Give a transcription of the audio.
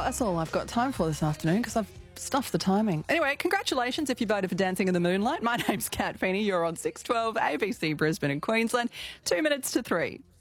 that's all I've got time for this afternoon because I've stuffed the timing. Anyway, congratulations if you voted for Dancing in the Moonlight. My name's Kat Feeney. You're on 612 ABC Brisbane and Queensland. 2 minutes to 3.